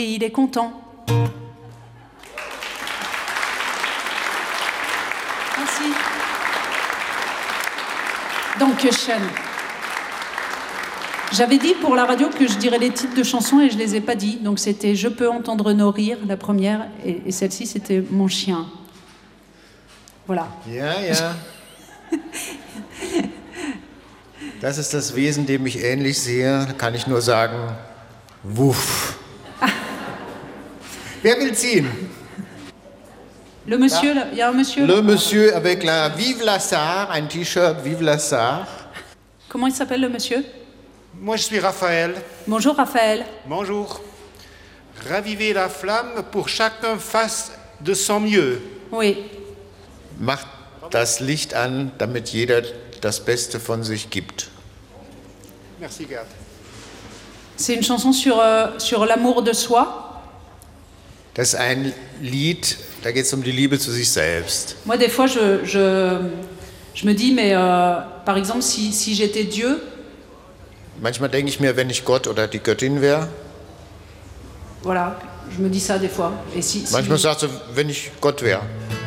Et il est content. Merci. Dankeschön. J'avais dit pour la radio que je dirais les titres de chansons et je les ai pas dit. Donc c'était Je peux entendre nos rires, la première, et celle-ci c'était Mon chien. Voilà. Ja, ja. Das ist das Wesen, dem ich ähnlich sehe. Da kann ich nur sagen, wuff. Wer will ziehen? Le monsieur, il y a un monsieur. Le monsieur avec la Vive la Sarre, un T-shirt Vive la Sarre. Comment il s'appelle le monsieur? Moi, je suis Raphaël. Bonjour Raphaël. Bonjour. Ravivez la flamme pour chacun fasse de son mieux. Oui. Macht das Licht an, damit jeder das Beste von sich gibt. Merci, Gerd. C'est une chanson sur l'amour de soi. Das ist ein Lied, da geht es um die Liebe zu sich selbst. Moi, des fois, je me dis, mais par exemple, si j'étais Dieu. Manchmal denke ich mir, wenn ich Gott oder die Göttin wäre. Voilà, je me dis ça des fois. Et Manchmal sagst du, wenn ich Gott wäre.